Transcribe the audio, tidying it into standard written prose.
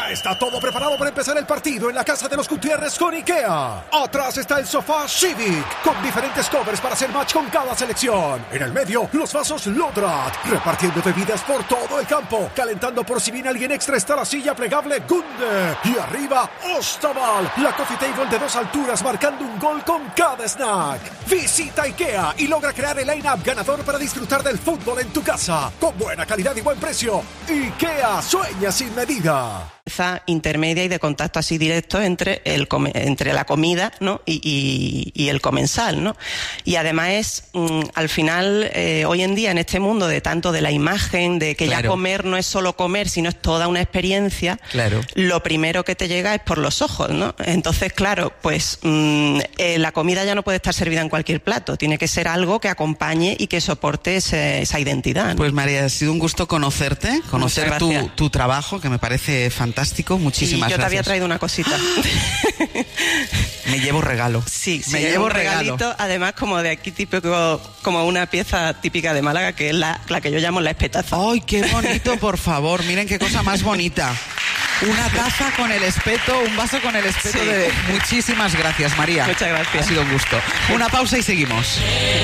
Ya está todo preparado para empezar el partido en la casa de los Gutiérrez con IKEA. Atrás está el sofá Civic, con diferentes covers para hacer match con cada selección. En el medio, los vasos Lodrat, repartiendo bebidas por todo el campo. Calentando por si viene alguien extra está la silla plegable Gunde. Y arriba, Ostaval, la coffee table de 2 alturas marcando un gol con cada snack. Visita IKEA y logra crear el line-up ganador para disfrutar del fútbol en tu casa. Con buena calidad y buen precio. IKEA, sueña sin medida. Intermedia y de contacto así directo entre la comida, ¿no? y el comensal, ¿no? Y además es al final hoy en día en este mundo de tanto de la imagen, de que ya comer no es solo comer, sino es toda una experiencia. Lo primero que te llega es por los ojos, ¿no? Entonces, claro, pues la comida ya no puede estar servida en cualquier plato, tiene que ser algo que acompañe y que soporte esa identidad, ¿no? Pues María, ha sido un gusto conocerte, conocer tu trabajo, que me parece fantástico. Muchísimas gracias. Yo te había traído una cosita. Me llevo regalo. Sí, me llevo regalito, además como de aquí típico, como una pieza típica de Málaga, que es la que yo llamo la espetaza. ¡Ay, qué bonito, por favor! Miren qué cosa más bonita. Una taza con el espeto, un vaso con el espeto. Muchísimas gracias, María. Muchas gracias. Ha sido un gusto. Una pausa y seguimos.